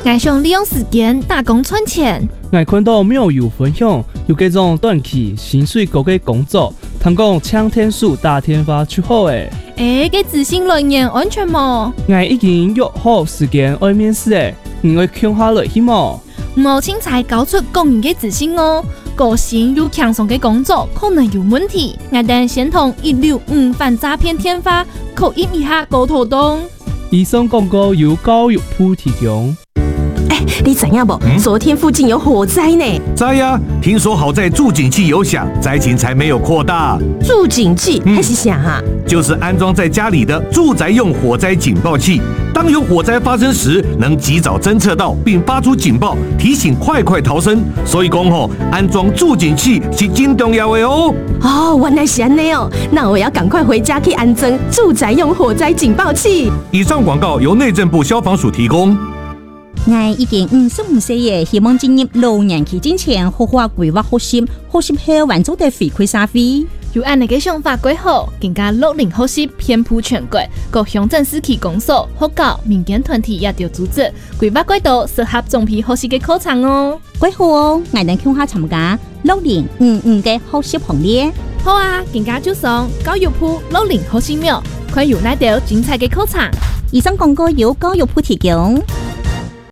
我想利用时间打工赚钱。 我看到庙友分享，有这种短期薪水高的工作，通讲抢天数打天发出好诶。 给自信来源安全吗？ 我已经约好时间要面试诶，你会抢下来去吗？ 冇轻才搞出个人嘅自信哦，个性又强壮嘅工作可能有问题。我等先同165反诈骗天发口音一下沟通动。 以上广告由教育部提供。 你知影不？昨天附近有火灾呢。 知呀，听说好在助警器有响，灾情才没有扩大。 助警器还是啥啊？ 就是安装在家里的住宅用火灾警报器，当有火灾发生时，能及早侦测到并发出警报，提醒快逃生。所以讲安装助警器是真重要的哦。 原来是安尼哦，那我要赶快回家去安装住宅用火灾警报器。 以上广告由内政部消防署提供。 我已经55岁耶，希望进入老年期之前，好好规划学习后完做的回馈社会。 有按你嘅想法规好，更加60后学遍布全国，各乡镇市区公所、学校、民间团体也要组织规划轨道适合总批学习嘅课程哦。 规好哦，我能向下参加6055嘅学习行列。 好啊，更加就上教育部60后学秒，看有哪条精彩嘅课程。 以上广告由教育部提供。